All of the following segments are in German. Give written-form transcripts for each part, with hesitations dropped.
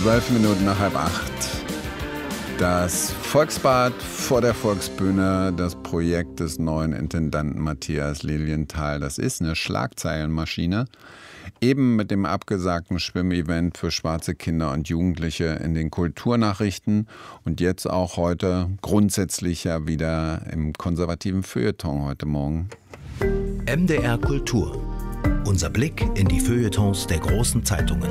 12 Minuten nach 7:30. Das Volksbad vor der Volksbühne, das Projekt des neuen Intendanten Matthias Lilienthal, das ist eine Schlagzeilenmaschine. Eben mit dem abgesagten Schwimmevent für schwarze Kinder und Jugendliche in den Kulturnachrichten und jetzt auch heute grundsätzlich ja wieder im konservativen Feuilleton heute Morgen. MDR Kultur. Unser Blick in die Feuilletons der großen Zeitungen.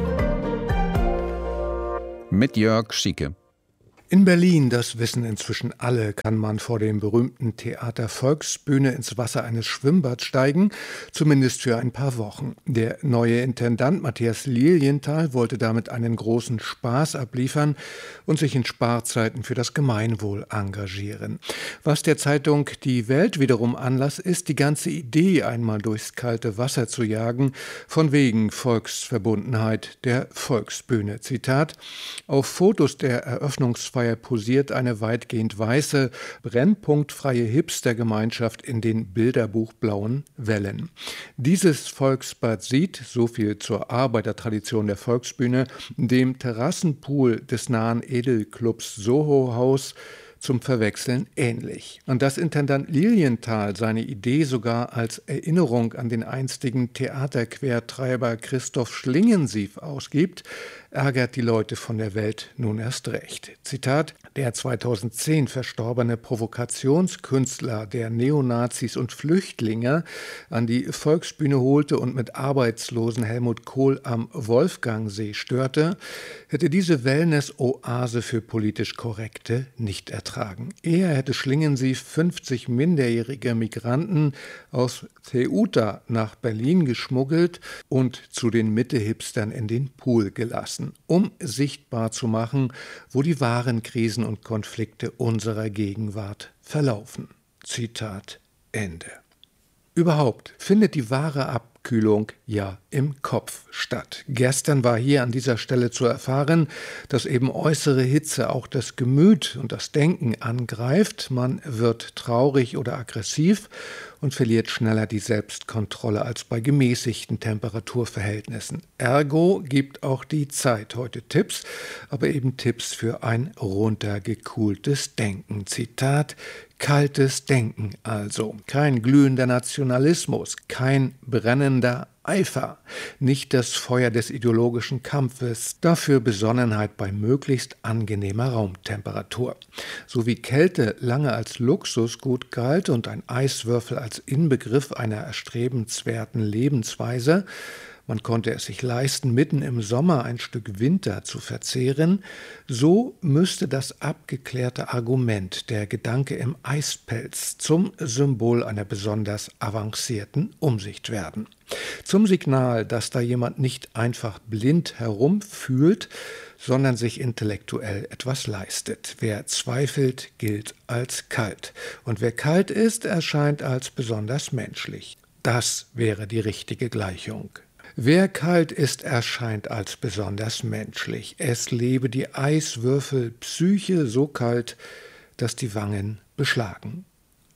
Mit Jörg Schieke. In Berlin, das wissen inzwischen alle, kann man vor dem berühmten Theater Volksbühne ins Wasser eines Schwimmbads steigen, zumindest für ein paar Wochen. Der neue Intendant Matthias Lilienthal wollte damit einen großen Spaß abliefern und sich in Sparzeiten für das Gemeinwohl engagieren. Was der Zeitung Die Welt wiederum Anlass ist, die ganze Idee einmal durchs kalte Wasser zu jagen, von wegen Volksverbundenheit der Volksbühne. Zitat: Auf Fotos der Eröffnungsfeier posiert eine weitgehend weiße, brennpunktfreie Hipstergemeinschaft in den bilderbuchblauen Wellen. Dieses Volksbad sieht, so viel zur Arbeitertradition der Volksbühne, dem Terrassenpool des nahen Edelclubs Soho House zum Verwechseln ähnlich. Und dass Intendant Lilienthal seine Idee sogar als Erinnerung an den einstigen Theaterquertreiber Christoph Schlingensief ausgibt, ärgert die Leute von der Welt nun erst recht. Zitat: Der 2010 verstorbene Provokationskünstler, der Neonazis und Flüchtlinge an die Volksbühne holte und mit arbeitslosen Helmut Kohl am Wolfgangsee störte, hätte diese Wellness-Oase für politisch Korrekte nicht ertragen. Eher hätte Schlingensief 50 minderjährige Migranten aus Ceuta nach Berlin geschmuggelt und zu den Mitte-Hipstern in den Pool gelassen, um sichtbar zu machen, wo die wahren Krisen und Konflikte unserer Gegenwart verlaufen. Zitat Ende. Überhaupt findet die wahre Abkühlung ja im Kopf statt. Gestern war hier an dieser Stelle zu erfahren, dass eben äußere Hitze auch das Gemüt und das Denken angreift. Man wird traurig oder aggressiv und verliert schneller die Selbstkontrolle als bei gemäßigten Temperaturverhältnissen. Ergo gibt auch die Zeit heute Tipps, aber eben Tipps für ein runtergekoeltes Denken. Zitat: Kaltes Denken also, kein glühender Nationalismus, kein brennender Eifer, nicht das Feuer des ideologischen Kampfes, dafür Besonnenheit bei möglichst angenehmer Raumtemperatur. So wie Kälte lange als Luxusgut galt und ein Eiswürfel als Inbegriff einer erstrebenswerten Lebensweise, man konnte es sich leisten, mitten im Sommer ein Stück Winter zu verzehren, so müsste das abgeklärte Argument, der Gedanke im Eispelz, zum Symbol einer besonders avancierten Umsicht werden. Zum Signal, dass da jemand nicht einfach blind herumfühlt, sondern sich intellektuell etwas leistet. Wer zweifelt, gilt als kalt. Und wer kalt ist, erscheint als besonders menschlich. Das wäre die richtige Gleichung. Wer kalt ist, erscheint als besonders menschlich. Es lebe die Eiswürfelpsyche so kalt, dass die Wangen beschlagen.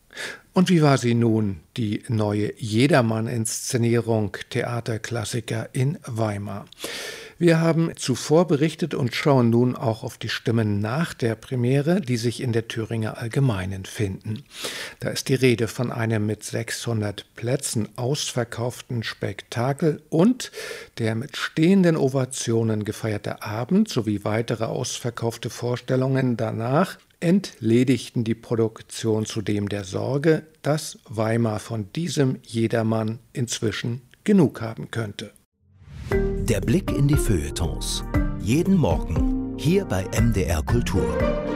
Und wie war sie nun, die neue Jedermann-Inszenierung Theaterklassiker in Weimar? Wir haben zuvor berichtet und schauen nun auch auf die Stimmen nach der Premiere, die sich in der Thüringer Allgemeinen finden. Da ist die Rede von einem mit 600 Plätzen ausverkauften Spektakel und der mit stehenden Ovationen gefeierte Abend sowie weitere ausverkaufte Vorstellungen danach entledigten die Produktion zudem der Sorge, dass Weimar von diesem Jedermann inzwischen genug haben könnte. Der Blick in die Feuilletons. Jeden Morgen hier bei MDR Kultur.